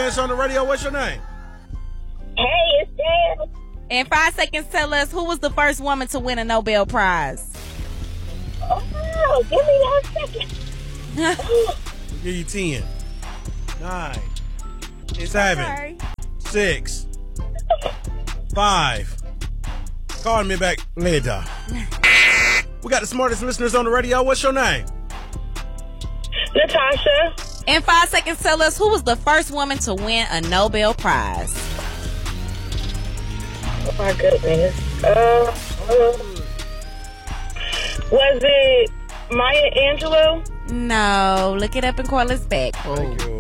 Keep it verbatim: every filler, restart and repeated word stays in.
minutes on the radio. What's your name? Hey, it's Dan. In five seconds, tell us who was the first woman to win a Nobel Prize. Oh, give me one second. We'll give you ten. Nine. Seven. Sorry. Six. Five. Call me back later. We got the smartest listeners on the radio. What's your name? Natasha. In five seconds, tell us who was the first woman to win a Nobel Prize. Oh my goodness. Uh, uh, was it Maya Angelou? No, look it up and call us back. Thank you.